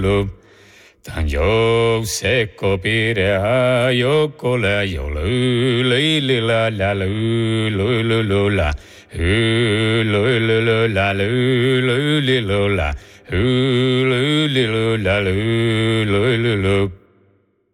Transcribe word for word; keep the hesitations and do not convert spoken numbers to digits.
Tan yo se copire ha yo cola yo lu li la la lu lu lu lu la lu lu lu la lu lu li la lu lu li la lu lu lu